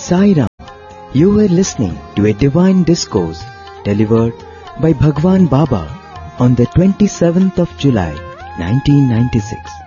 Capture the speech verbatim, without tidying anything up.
Sai Ram. You were listening to a divine discourse delivered by Bhagwan Baba on the twenty-seventh of July nineteen ninety-six.